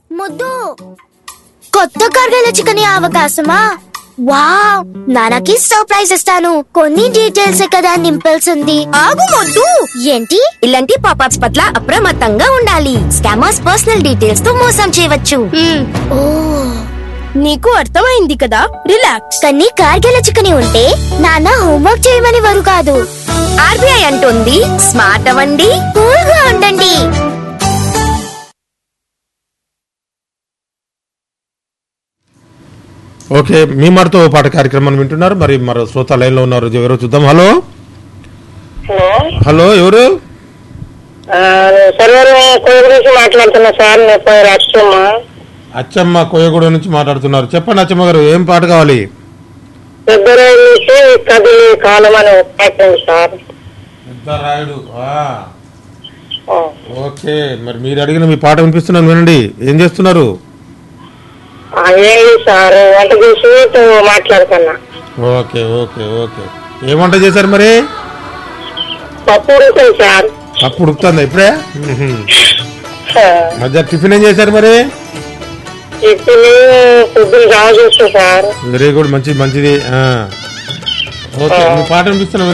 ముద్దు కొత్త కర్గల chicken అవకాశమా? Wow, నాన్నకి సర్ప్రైజ్ ఇస్తాను. కొన్ని డీటెయిల్స్ కదా నింపాల్సింది. ఆగు మొద్దు. ఏంటి? ఇలాంటి పాపప్స్ పట్ల అప్రమత్తంగా ఉండాలి. స్కామర్స్ పర్సనల్ డీటెయిల్స్ తో మోసం చేయవచ్చు. ఓ, నీకు అర్థమైంది కదా, రిలాక్స్. కానీ కార్గిల చికెన్ ఉంటే నాన్న హోంవర్క్ చేయమని వారు కాదు. ఆర్బీఐ అంటుంది స్మార్ట్ అవ్వండి, కూల్ గా ఉండండి. ఓకే, మీ మరితో పాట కార్యక్రమాన్ని వింటున్నారు. మరి మరో శ్రోత లైన్ లో ఉన్నారు, ఎవరో చూద్దాం. హలో హలో, ఎవరు? గురించి మాట్లాడుతున్నా సార్. నా పేరు అచ్చమ్మ. అచ్చమ్మ కోయగూడ నుంచి మాట్లాడుతున్నారు. చెప్పండి అచ్చమ్మ గారు, ఏం పాట కావాలి? ఫిబ్రవరి నుంచి కదిలి కాలం అని పాట సార్. రాయుడు. ఓకే, మరి మీరు అడిగిన మీ పాట వినిపిస్తున్నాను, వినండి. ఏం చేస్తున్నారు? ఏంటి సార్, వంట చేసి మాట్లాడుతున్నా. ఓకే ఓకే ఓకే, ఏం వంట చేశారు మరి? పప్పు ఉడుకుతుంది సార్. పప్పు ఉడుకుతుందా ఇప్పుడే? మధ్య టిఫిన్ ఏం చేశారు మరి? ఇప్పుడు పొద్దున్న జావ చేస్తాం సార్. వెరీ గుడ్, మంచిది. ఓకే, మీ పాట వినిపిస్తున్నా.